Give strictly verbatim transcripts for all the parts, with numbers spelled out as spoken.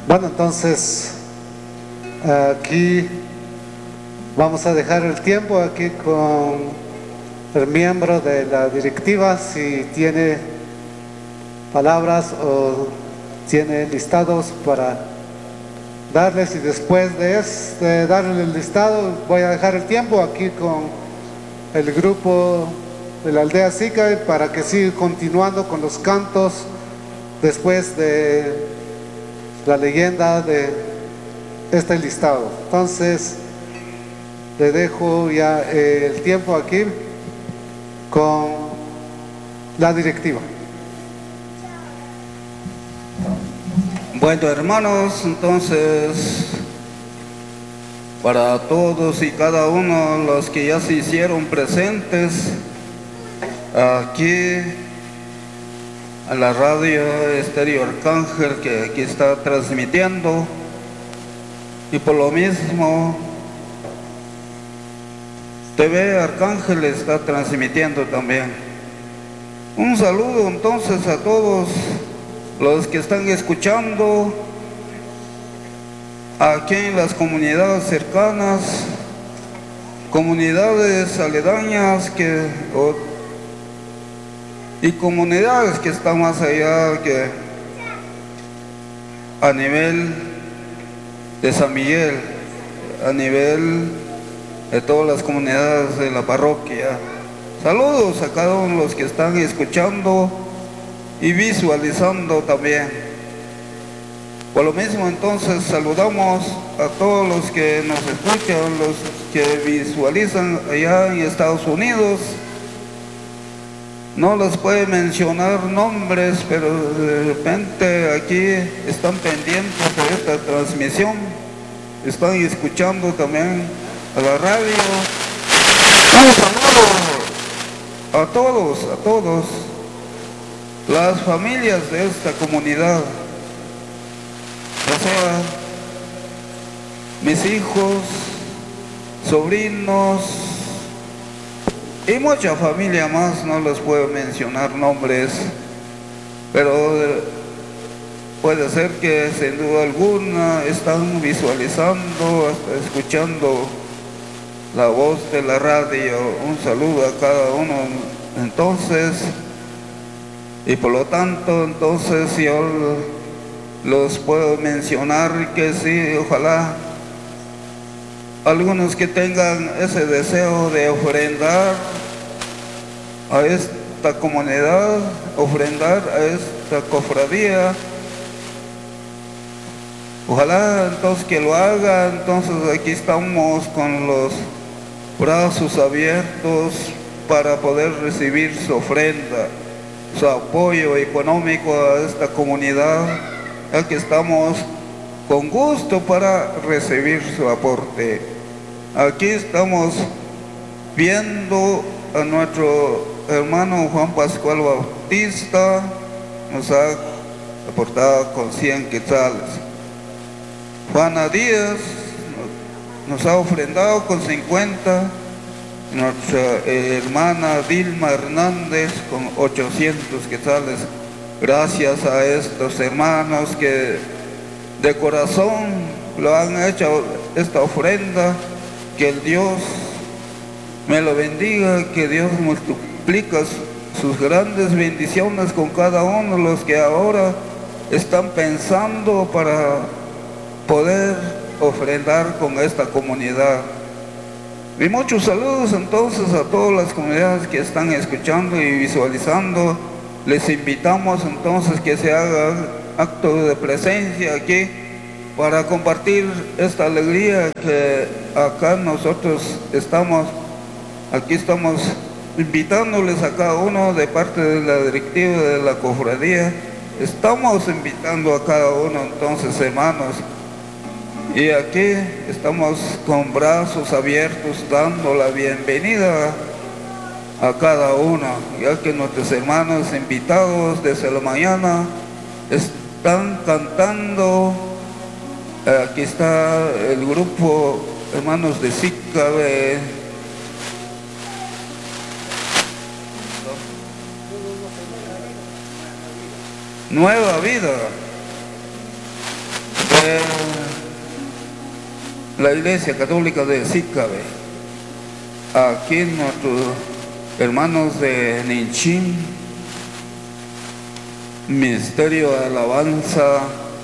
Bueno, entonces aquí vamos a dejar el tiempo aquí con el miembro de la directiva, si tiene palabras o tiene listados para darles, y después de, este, darle el listado voy a dejar el tiempo aquí con el grupo de la aldea Sica para que siga continuando con los cantos después de la leyenda de este listado. Entonces le dejo ya eh, el tiempo aquí con la directiva. Bueno, hermanos, entonces para todos y cada uno de los que ya se hicieron presentes aquí a la radio Estéreo Arcángel, que aquí está transmitiendo, y por lo mismo T V Arcángel está transmitiendo también. Un saludo entonces a todos los que están escuchando aquí en las comunidades cercanas, comunidades aledañas que, o, y comunidades que están más allá, que a nivel de San Miguel, a nivel de todas las comunidades de la parroquia. Saludos a cada uno de los que están escuchando y visualizando también. Por lo mismo, entonces, saludamos a todos los que nos escuchan, los que visualizan allá en Estados Unidos. No les puede mencionar nombres, pero de repente aquí están pendientes de esta transmisión, están escuchando también a la radio. Un saludo a todos, a todos, las familias de esta comunidad, o sea, mis hijos, sobrinos y mucha familia más. No les puedo mencionar nombres, pero puede ser que sin duda alguna están visualizando, hasta escuchando la voz de la radio. Un saludo a cada uno entonces, y por lo tanto entonces yo los puedo mencionar que sí, ojalá algunos que tengan ese deseo de ofrendar a esta comunidad, ofrendar a esta cofradía, ojalá entonces que lo hagan. Entonces aquí estamos con los brazos abiertos para poder recibir su ofrenda, su apoyo económico a esta comunidad. Aquí estamos con gusto para recibir su aporte. Aquí estamos viendo a nuestro hermano Juan Pascual Bautista, nos ha aportado con cien quetzales. Juana Díaz nos ha ofrendado con cincuenta, nuestra hermana Dilma Hernández con ochocientos quetzales. Gracias a estos hermanos que de corazón lo han hecho esta ofrenda. Que el Dios me lo bendiga, que Dios multiplica sus grandes bendiciones con cada uno de los que ahora están pensando para poder ofrendar con esta comunidad. Y muchos saludos entonces a todas las comunidades que están escuchando y visualizando. Les invitamos entonces que se haga acto de presencia aquí para compartir esta alegría que acá nosotros estamos, aquí estamos invitándoles a cada uno de parte de la directiva de la cofradía. Estamos invitando a cada uno entonces, hermanos, y aquí estamos con brazos abiertos dando la bienvenida a cada uno, ya que nuestros hermanos invitados desde la mañana están cantando. Aquí está el grupo Hermanos de Sica, de Nueva Vida. de la Iglesia Católica de Sícabe. Aquí nuestros hermanos de Ninchín, Ministerio de Alabanza.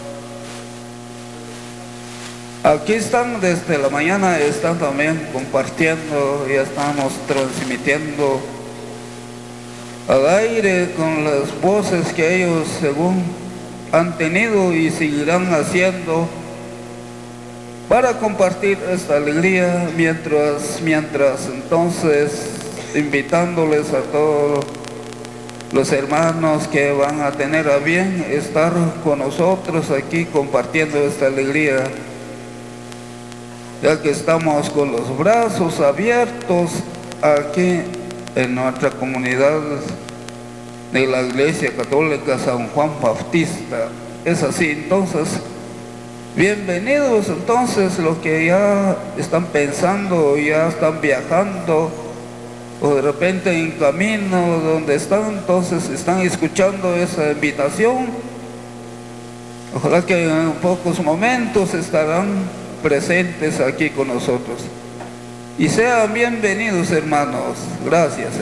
Aquí están desde la mañana, están también compartiendo, ya estamos transmitiendo al aire con las voces que ellos según han tenido y seguirán haciendo para compartir esta alegría, mientras, mientras entonces invitándoles a todos los hermanos que van a tener a bien estar con nosotros aquí compartiendo esta alegría, ya que estamos con los brazos abiertos aquí en nuestra comunidad de la Iglesia Católica San Juan Bautista. Es así, entonces, bienvenidos entonces los que ya están pensando, ya están viajando, o de repente en camino donde están, entonces están escuchando esa invitación. Ojalá que en pocos momentos estarán presentes aquí con nosotros. Y sean bienvenidos, hermanos. Gracias.